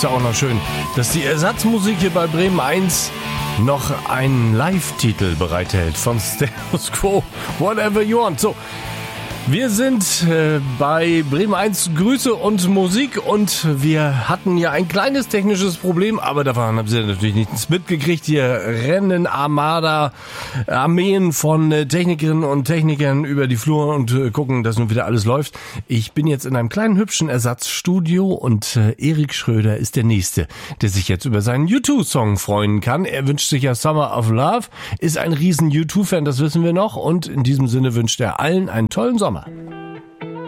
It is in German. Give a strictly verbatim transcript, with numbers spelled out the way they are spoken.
ja auch noch schön, dass die Ersatzmusik hier bei Bremen eins noch einen Live-Titel bereithält von Status Quo, Whatever You Want. So, wir sind äh, bei Bremen eins Grüße und Musik und wir hatten ja ein kleines technisches Problem, aber davon haben Sie natürlich nichts mitgekriegt. Hier rennen Armada, Armeen von äh, Technikerinnen und Technikern über die Flur und äh, gucken, dass nun wieder alles läuft. Ich bin jetzt in einem kleinen hübschen Ersatzstudio und äh, Erik Schröder ist der Nächste, der sich jetzt über seinen U zwei Song freuen kann. Er wünscht sich ja Summer of Love, ist ein riesen U zwei Fan, das wissen wir noch, und in diesem Sinne wünscht er allen einen tollen Sommer.